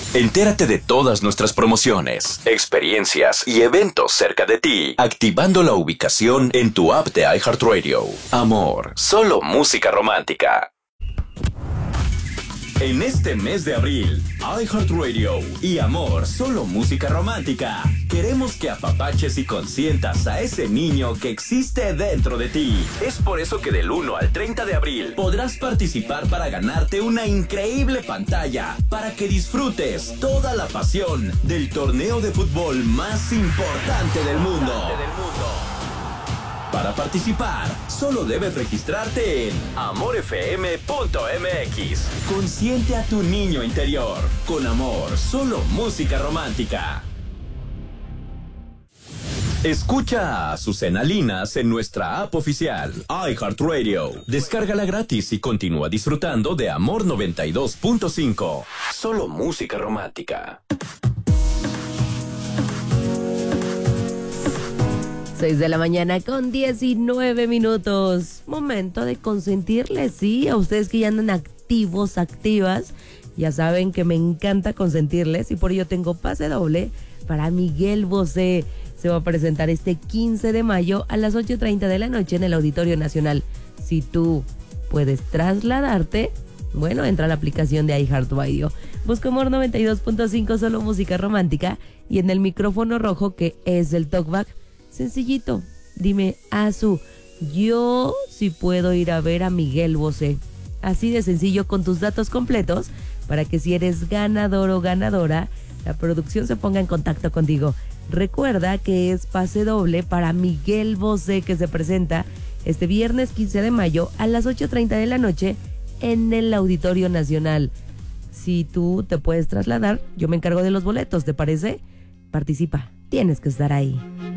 Entérate de todas nuestras promociones, experiencias y eventos cerca de ti, activando la ubicación en tu app de iHeartRadio. Amor, solo música romántica. En este mes de abril, iHeartRadio y Amor, solo música romántica. Queremos que apapaches y consientas a ese niño que existe dentro de ti. Es por eso que del 1 al 30 de abril podrás participar para ganarte una increíble pantalla para que disfrutes toda la pasión del torneo de fútbol más importante del mundo. Para participar, solo debes registrarte en amorfm.mx. Consiente a tu niño interior. Con Amor, solo música romántica. Escucha a Azucena Linas en nuestra app oficial, iHeartRadio. Descárgala gratis y continúa disfrutando de Amor 92.5. Solo música romántica. 6 de la mañana con 19 minutos. Momento de consentirles, sí, a ustedes que ya andan activos, activas. Ya saben que me encanta consentirles y por ello tengo pase doble para Miguel Bosé. Se va a presentar este 15 de mayo a las 8:30 de la noche en el Auditorio Nacional. Si tú puedes trasladarte, bueno, entra a la aplicación de iHeartRadio. Busca Amor 92.5, solo música romántica. Y en el micrófono rojo, que es del talkback, sencillito, dime, Azu, yo sí puedo ir a ver a Miguel Bosé. Así de sencillo, con tus datos completos, para que si eres ganador o ganadora, la producción se ponga en contacto contigo. Recuerda que es pase doble para Miguel Bosé, que se presenta este viernes 15 de mayo a las 8:30 de la noche en el Auditorio Nacional. Si tú te puedes trasladar, yo me encargo de los boletos, ¿te parece? Participa, tienes que estar ahí.